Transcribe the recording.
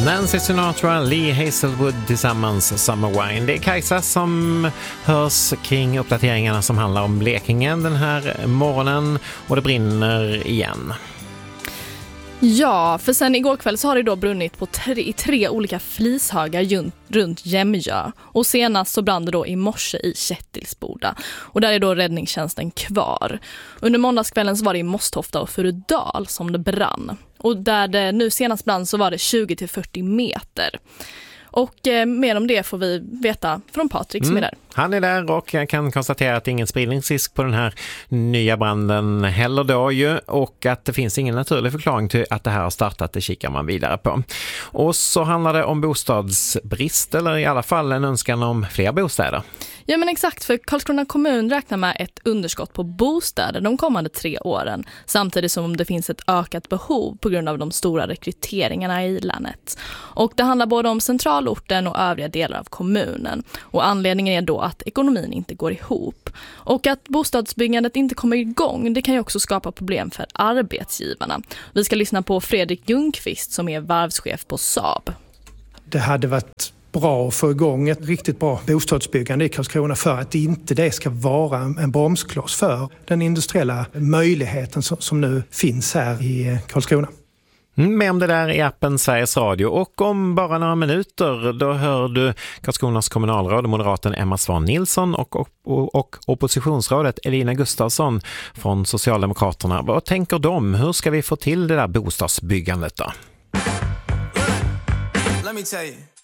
Nancy Sinatra, Lee Hazelwood tillsammans Summer Wine. Det är Kajsa som hörs kring uppdateringarna som handlar om Blekinge den här morgonen, och det brinner igen. Ja, för sen igår kväll så har det då brunnit på tre olika flishögar runt Jämjö. Och senast så brann det då i morse i Kättilsboda. Och där är då räddningstjänsten kvar. Under måndagskvällen så var det i Mosthofta och Furudal som det brann. Och där det nu senast brann så var det 20-40 meter. Och mer om det får vi veta från Patrik som är där. Han är där och jag kan konstatera att det är ingen spridningsrisk på den här nya branden heller då ju, och att det finns ingen naturlig förklaring till att det här har startat, det kikar man vidare på. Och så handlar det om bostadsbrist, eller i alla fall en önskan om fler bostäder. Ja men exakt, för Karlskrona kommun räknar med ett underskott på bostäder de kommande 3 åren, samtidigt som det finns ett ökat behov på grund av de stora rekryteringarna i länet. Och det handlar både om centralorten och övriga delar av kommunen. Och anledningen är då att ekonomin inte går ihop. Och att bostadsbyggandet inte kommer igång, det kan ju också skapa problem för arbetsgivarna. Vi ska lyssna på Fredrik Ljungqvist som är varvschef på Saab. Det hade varit bra att få igång ett riktigt bra bostadsbyggande i Karlskrona för att inte det ska vara en bromskloss för den industriella möjligheten som nu finns här i Karlskrona. Med om det där i appen Sveriges Radio, och om bara några minuter då hör du Karlskronas kommunalråd, moderaten Emma Svan Nilsson och oppositionsrådet Elina Gustafsson från Socialdemokraterna. Vad tänker de? Hur ska vi få till det där bostadsbyggandet då? Let me tell you.